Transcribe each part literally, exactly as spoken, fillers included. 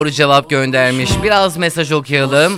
doğru cevap göndermiş. Biraz mesaj okuyalım.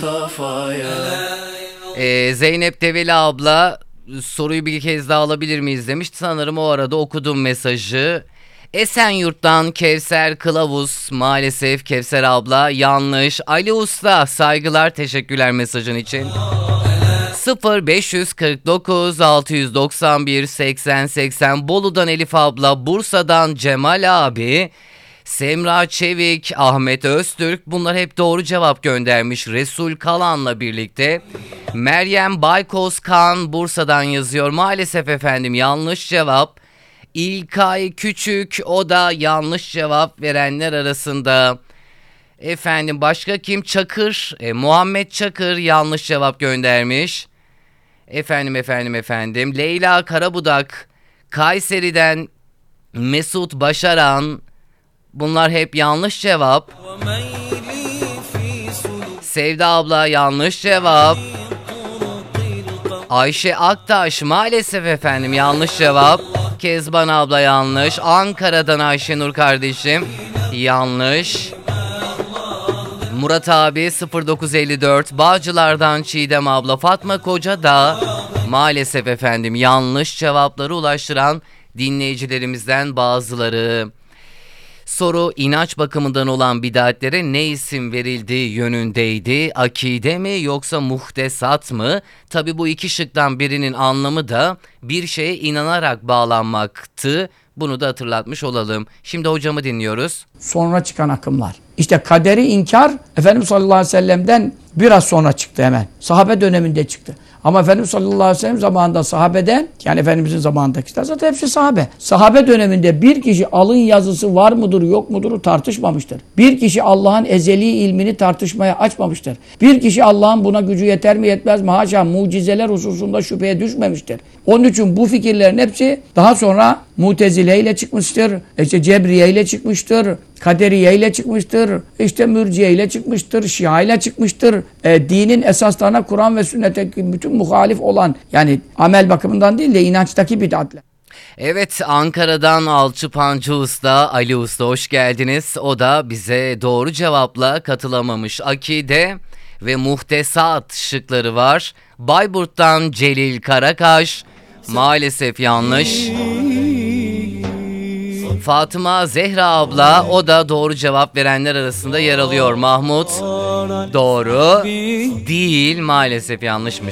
Ee, Zeynep Develi abla soruyu bir kez daha alabilir miyiz demiş. Sanırım o arada okudum mesajı. Esenyurt'tan Kevser Kılavuz, maalesef Kevser abla yanlış. Ali Usta saygılar, teşekkürler mesajın için. sıfır beş kırk dokuz altı doksan bir seksen seksen Bolu'dan Elif abla, Bursa'dan Cemal abi, Semra Çevik, Ahmet Öztürk, bunlar hep doğru cevap göndermiş Resul Kalan'la birlikte. Meryem Baykoz Kan Bursa'dan yazıyor, maalesef efendim yanlış cevap. İlkay Küçük, o da yanlış cevap verenler arasında. Efendim başka kim? Çakır, e, Muhammed Çakır yanlış cevap göndermiş. Efendim efendim efendim Leyla Karabudak, Kayseri'den Mesut Başaran, bunlar hep yanlış cevap. Sevda abla yanlış cevap. Ayşe Aktaş maalesef efendim yanlış cevap. Kezban abla yanlış. Ankara'dan Ayşenur kardeşim yanlış. Murat abi sıfır dokuz elli dört Bağcılar'dan Çiğdem abla, Fatma Koca da maalesef efendim yanlış cevapları ulaştıran dinleyicilerimizden bazıları. Soru inanç bakımından olan bid'atlere ne isim verildiği yönündeydi. Akide mi yoksa muhtesat mı? Tabi bu iki şıktan birinin anlamı da bir şeye inanarak bağlanmaktı. Bunu da hatırlatmış olalım. Şimdi hocamı dinliyoruz. Sonra çıkan akımlar. İşte kaderi inkar Efendimiz sallallahu aleyhi ve sellem'den biraz sonra çıktı hemen. Sahabe döneminde çıktı. Ama Efendimiz sallallahu aleyhi ve sellem zamanında sahabeden, yani Efendimizin zamanındakiler zaten hepsi sahabe. Sahabe döneminde bir kişi alın yazısı var mıdır yok mudur tartışmamıştır. Bir kişi Allah'ın ezeli ilmini tartışmaya açmamıştır. Bir kişi Allah'ın buna gücü yeter mi yetmez mi haşa mucizeler hususunda şüpheye düşmemiştir. Onun için bu fikirlerin hepsi daha sonra Mutezile ile çıkmıştır, işte Cebriye ile çıkmıştır, Kaderiye ile çıkmıştır, işte Mürciye ile çıkmıştır, Şia ile çıkmıştır. E, dinin esaslarına Kur'an ve sünnete bütün muhalif olan, yani amel bakımından değil de inançtaki bid'atler. Evet, Ankara'dan Alçıpancı Usta, Ali Usta hoş geldiniz. O da bize doğru cevapla katılamamış. Akide ve muhtesat şıkları var. Bayburt'tan Celil Karakaş maalesef yanlış. Fatıma Zehra abla, o da doğru cevap verenler arasında yer alıyor. Mahmut doğru değil, maalesef yanlışmış.